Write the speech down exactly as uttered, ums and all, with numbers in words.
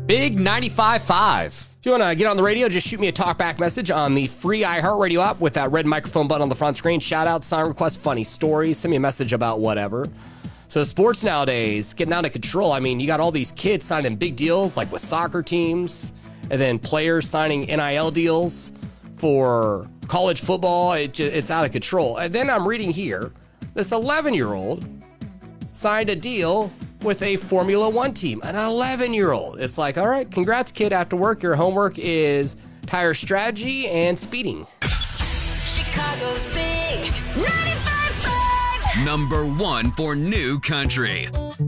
Big ninety-five point five. If you want to get on the radio, just shoot me a talkback message on the free iHeartRadio app with that red microphone button on the front screen. Shout out, sign request, funny stories. Send me a message about whatever. So sports nowadays, getting out of control. I mean, you got all these kids signing big deals like with soccer teams, and then players signing N I L deals for college football. It just, it's out of control. And then I'm reading here, this eleven-year-old signed a deal with a Formula One team, an eleven-year-old. It's like, all right, congrats, kid. After work, your homework is tire strategy and speeding. Chicago's Big ninety-five point five. Number one for new country.